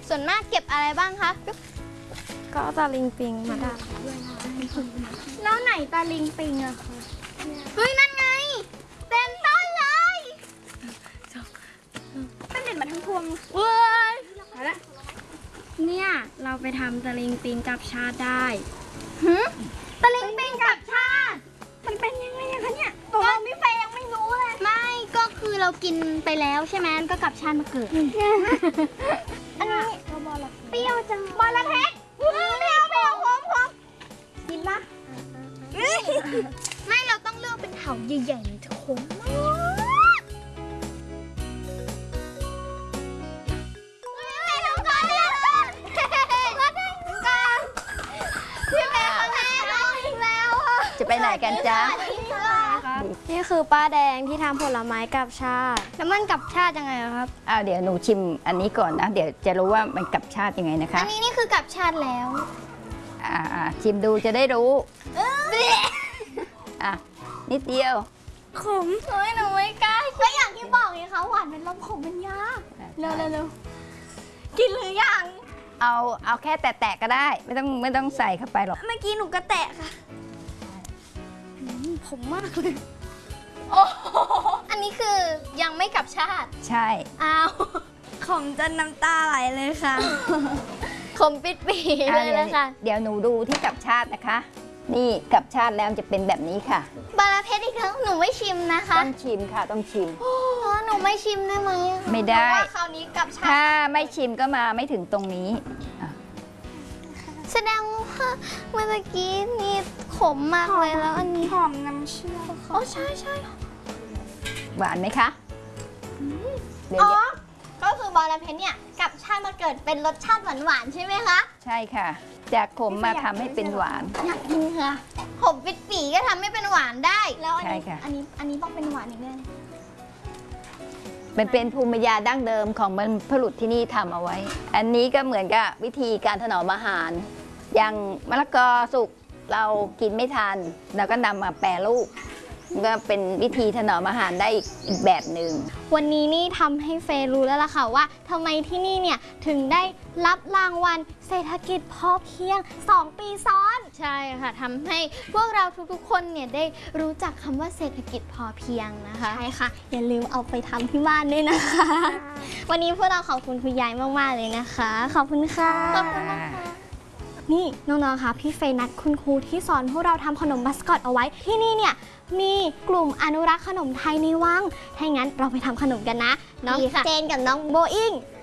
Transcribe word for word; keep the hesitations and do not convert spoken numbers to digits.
ส่วนมากเก็บอะไรบ้างคะก็ตะลิงปิงมาดับแล้วไหนตะลิงปิงอะคะเฮ้ยนั่นไงเต็มต้นเลยเป็นเด็ดมาทั้งพวงเว้ยเนี่ยเราไปทำตะลิงปิงกับชาติได้หืมตะลิงปิงกับชาติมันเป็นยังไงคะเนี่ยตัวพี่เฟย์ยังไม่รู้เลยไม่ก็คือเรากินไปแล้วใช่ไหมก็กับชาติมาเกิดอันนี้เปรี้ยวจังบอระเพ็ดเปรี้ยวเปรี้ยวหอมหอมกินละไม่เราต้องเลือกเป็นเถาใหญ่ๆเลยทุกคนจะไปไหนกันจ๊ะนี่คือป้าแดงที่ทำผลไม้กับชาติแล้วมันกับชาติยังไงครับอ้าวเดี๋ยวหนูชิมอันนี้ก่อนนะเดี๋ยวจะรู้ว่ามันกับชาติยังไงนะคะอันนี้นี่คือกับชาติแล้วอ่าชิมดูจะได้รู้อ่ะนิดเดียวขมเฮ้ยหนูไม่กล้าก็อย่างที่บอกไงคะหวานเป็นลมขมเป็นยาเร็วเร็วกินหรือยังเอาเอาแค่แตะๆก็ได้ไม่ต้องไม่ต้องใส่เข้าไปหรอกเมื่อกี้หนูก็แตะค่ะผมมากเลยโอ้อันนี้คือยังไม่กับชาติใช่อ้าวขมจนน้ำตาไหลเลยค่ะขมปิดปีเลยเลยค่ะเดี๋ยวหนูดูที่กับชาตินะคะนี่กับชาติแล้วจะเป็นแบบนี้ค่ะบาราเพชรอีกครั้งหนูไม่ชิมนะคะต้องชิมค่ะต้องชิมหนูไม่ชิมได้ไหมไม่ได้เพราะว่าคราวนี้กับชาติถ้าไม่ชิมก็มาไม่ถึงตรงนี้แสดงว่าเมื่อกี้นี่ขมมากเลยแล้วอันนี้หอมน้ำเชื่อมอ๋อใช่ใช่หวานไหมคะอ๋อก็คือบอระเพ็ญเนี่ยกับชาติมาเกิดเป็นรสชาติหวานๆใช่ไหมคะใช่ค่ะจากขมมาทำให้เป็นหวานอยากกินค่ะขมปิดปีก็ทำให้เป็นหวานได้แล้วอันนี้อันนี้อันนี้ต้องเป็นหวานอีกแน่มันเป็นภูมิปัญญาดั้งเดิมของบรรพบุรุษที่นี่ทำเอาไว้อันนี้ก็เหมือนกับวิธีการถนอมอาหารอย่างมะละกอสุกเรากินไม่ทันเราก็นำมาแปรรูปก็เป็นวิธีถนอมอาหารได้อีกแบบหนึ่งวันนี้นี่ทำให้เฟย์รู้แล้วล่ะค่ะว่าทำไมที่นี่เนี่ยถึงได้รับรางวัลเศรษฐกิจพอเพียงสองปีซ้อนใช่ค่ะทำให้พวกเราทุกๆคนเนี่ยได้รู้จักคำว่าเศรษฐกิจพอเพียงนะคะใช่ค่ะอย่าลืมเอาไปทำที่บ้านด้วยนะคะวันนี้พวกเราขอบคุณคุณยายมากๆเลยนะคะขอบคุณค่ะขอบคุณมากค่ะนี่น้องๆคะพี่เฟย์นัดคุณครูที่สอนพวกเราทำขนมมัสคอตเอาไว้ที่นี่เนี่ยมีกลุ่มอนุรักษ์ขนมไทยในวังถ้าอย่างนั้นเราไปทำขนมกันนะน้องเจนกับน้องโบอิง